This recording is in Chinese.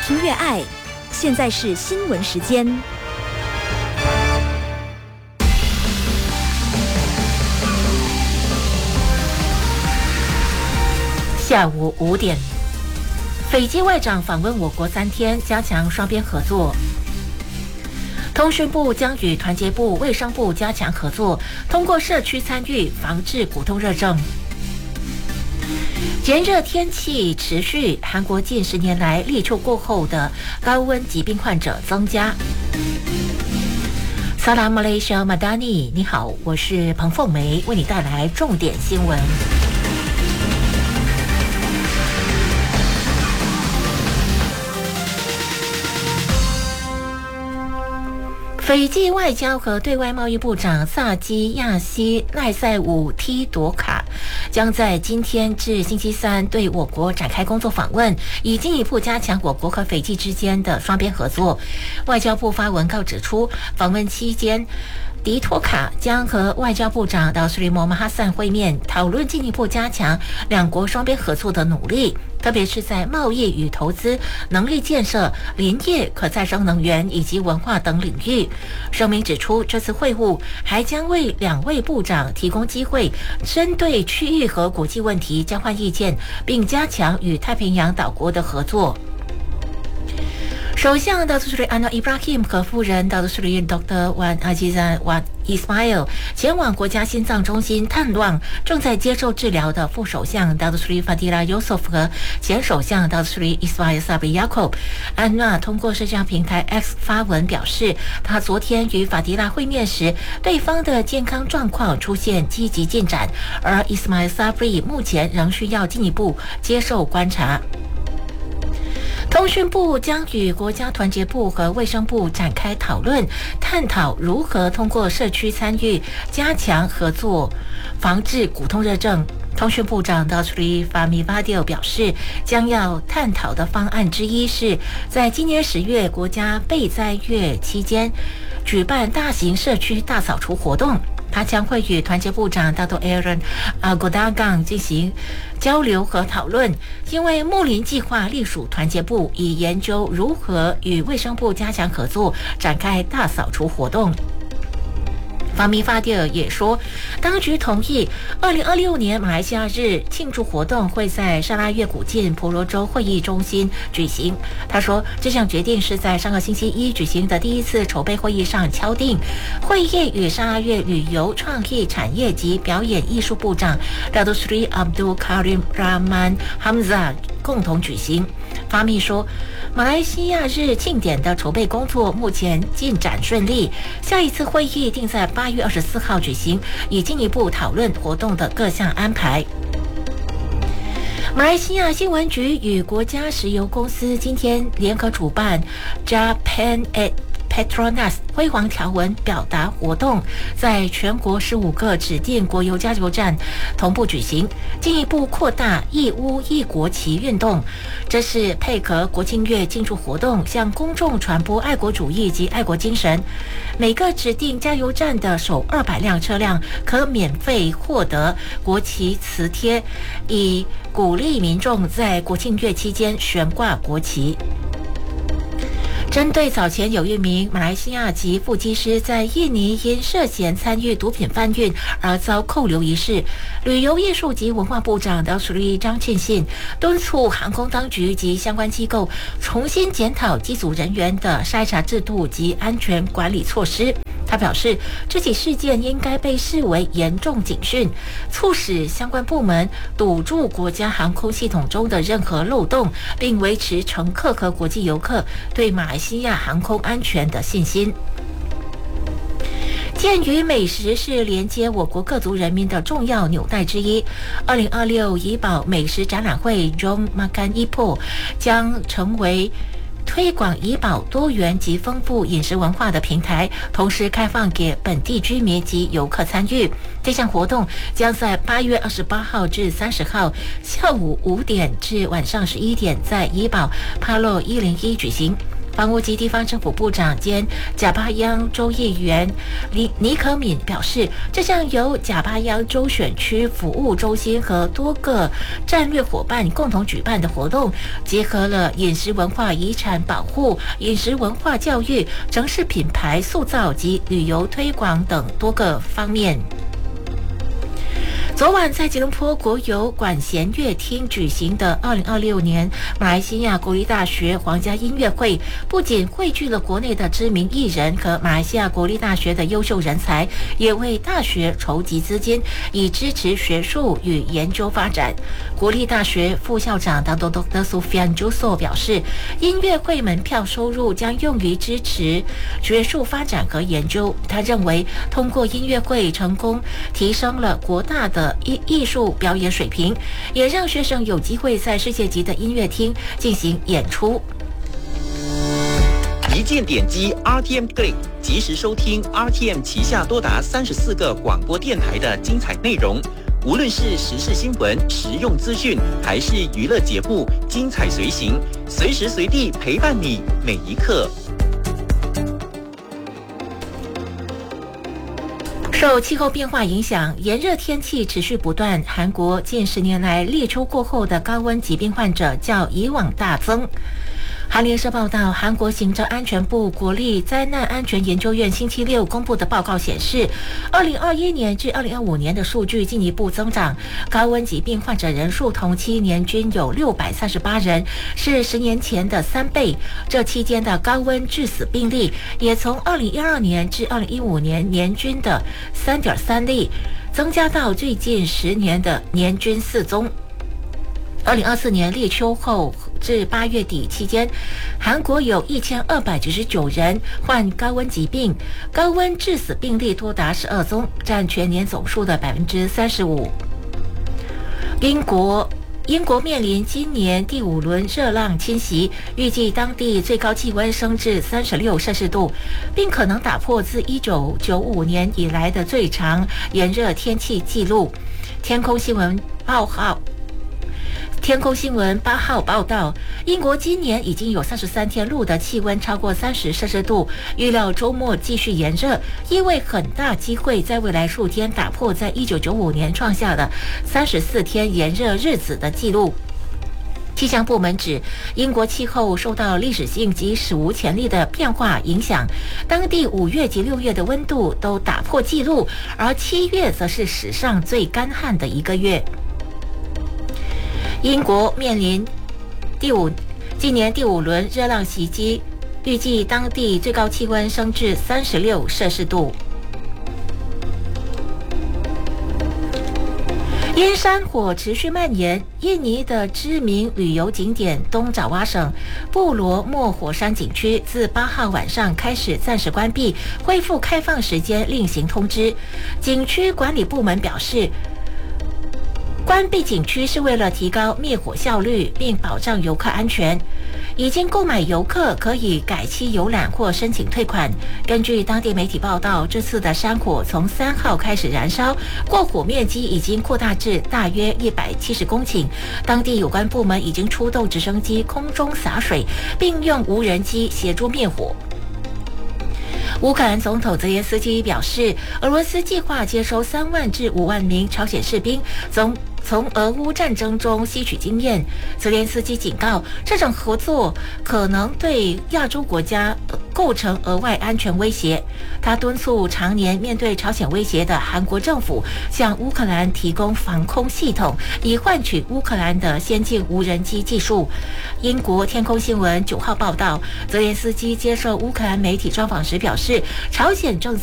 听越爱。现在是新闻时间。 下午5点，斐济外长访问我国3天，加强双边合作。通讯部将与团结部、卫生部加强合作，通过社区参与防治骨痛热症。炎热天气持续，韩国近10年来立秋过后的高温疾病患者增加。Salam Malaysia Madani， 你好，我是彭凤梅，为你带来重点新闻。斐济外交和对外贸易部长萨基亚西赖塞武梯朵卡将在今天至星期三对我国展开工作访问，以进一步加强我国和斐济之间的双边合作。外交部发文告指出，访问期间，迪托卡将和外交部长达斯里莫马哈散会面，讨论进一步加强两国双边合作的努力，特别是在贸易与投资、能力建设、林业、可再生能源以及文化等领域。声明指出，这次会晤还将为2位部长提供机会，针对区域和国际问题交换意见，并加强与太平洋岛国的合作。首相达苏里安诺伊布拉希姆和夫人达苏里 Dr. Wan Azizan Wan Ismail 前往国家心脏中心探望正在接受治疗的副首相达苏里法蒂拉尤索夫和前首相达苏里 Ismail Sabri Yaakob。安娜通过社交平台 X 发文表示，她昨天与法蒂拉会面时，对方的健康状况出现积极进展，而 Ismail Sabri 目前仍需要进一步接受观察。通讯部将与国家团结部和卫生部展开讨论，探讨如何通过社区参与加强合作，防治骨痛热症。通讯部长达苏里法米巴迪奥表示，将要探讨的方案之一是在今年10月国家备灾月期间举办大型社区大扫除活动。他将会与团结部长Dato Aaron Agodagang 进行交流和讨论，因为睦邻计划隶属团结部，以研究如何与卫生部加强合作，展开大扫除活动。法米法蒂尔也说，当局同意2026年马来西亚日庆祝活动会在沙拉越古晋婆罗洲会议中心举行。他说，这项决定是在上个星期一举行的第一次筹备会议上敲定。会议与沙拉越旅游、创意产业及表演艺术部长 Dato Sri Abdul Karim Rahman Hamzah 共同举行。法米说，马来西亚日庆典的筹备工作目前进展顺利，下一次会议定在8月24号举行，以进一步讨论活动的各项安排。马来西亚新闻局与国家石油公司今天联合主办 Japan at Petronas 辉煌条纹表达活动，在全国15个指定国有加油站同步举行，进一步扩大一屋一国旗运动。这是配合国庆月庆祝活动，向公众传播爱国主义及爱国精神。每个指定加油站的首200辆车辆可免费获得国旗磁贴，以鼓励民众在国庆月期间悬挂国旗。针对早前有一名马来西亚籍副机师在印尼因涉嫌参与毒品贩运而遭扣留一事，旅游艺术及文化部长达苏里张庆信敦促航空当局及相关机构重新检讨机组人员的筛查制度及安全管理措施。他表示，这起事件应该被视为严重警讯，促使相关部门堵住国家航空系统中的任何漏洞，并维持乘客和国际游客对马来西亚航空安全的信心。鉴于美食是连接我国各族人民的重要纽带之一，2026怡保美食展览会 Jom Makan Ipoh 将成为推广怡保多元及丰富饮食文化的平台，同时开放给本地居民及游客参与。这项活动将在8月28号至30号下午5点至晚上11点在怡保帕洛101举行。 房屋及地方政府部长兼贾巴央州议员尼可敏表示，这项由贾巴央州选区服务中心和多个战略伙伴共同举办的活动，结合了饮食文化遗产保护、饮食文化教育、城市品牌塑造及旅游推广等多个方面。昨晚在吉隆坡国有管弦乐厅举行的2026年马来西亚国立大学皇家音乐会，不仅汇聚了国内的知名艺人和马来西亚国立大学的优秀人才，也为大学筹集资金，以支持学术与研究发展。国立大学副校长Dr. Sufian Juso 表示，音乐会门票收入将用于支持学术发展和研究。他认为，通过音乐会成功提升了国大的艺术表演水平，也让学生有机会在世界级的音乐厅进行演出。 一键点击 RTM Click， 及时收听 RTM 旗下多达34个广播电台的精彩内容。无论是时事新闻、实用资讯，还是娱乐节目，精彩随行，随时随地陪伴你每一刻。 受气候变化影响，炎热天气持续不断。韩国近10年来立秋过后的高温疾病患者较以往大增。韩联社报道，韩国行政安全部国立灾难安全研究院星期六公布的报告显示，2021年至2025年的数据进一步增长，高温疾病患者人数同期年均有638人，是10年前的3倍。这期间的高温致死病例也从2012年至2015年年均的3.3例，增加到最近10年的年均4宗。2024年立秋后至8月底期间，韩国有1299人患高温疾病，高温致死病例多达12宗，占全年总数的35%。英国面临今年第5轮热浪侵袭，预计当地最高气温升至36摄氏度，并可能打破自1995年以来的最长炎热天气纪录。天空新闻8号报道，英国今年已经有33天录得气温超过30摄氏度，预料周末继续炎热，意味很大机会在未来数天打破在1995年创下的34天炎热日子的纪录。气象部门指，英国气候受到历史性及史无前例的变化影响，当地5月及6月的温度都打破纪录，而7月则是史上最干旱的一个月。英国面临今年第5轮热浪袭击，预计当地最高气温升至36摄氏度。因山火持续蔓延，印尼的知名旅游景点东爪哇省布罗莫火山景区自8号晚上开始暂时关闭，恢复开放时间另行通知。景区管理部门表示，关闭景区是为了提高灭火效率，并保障游客安全。已经购买游客可以改期游览或申请退款。根据当地媒体报道，这次的山火从3号开始燃烧，过火面积已经扩大至大约170公顷。当地有关部门已经出动直升机空中洒水，并用无人机协助灭火。乌克兰总统泽连斯基表示，俄罗斯计划接收3万至5万名朝鲜士兵，从俄乌战争中吸取经验。泽连斯基警告，这种合作可能对亚洲国家构成额外安全威胁。他敦促常年面对朝鲜威胁的韩国政府向乌克兰提供防空系统，以换取乌克兰的先进无人机技术。英国天空新闻9号报道，泽连斯基接受乌克兰媒体专访时表示，朝鲜正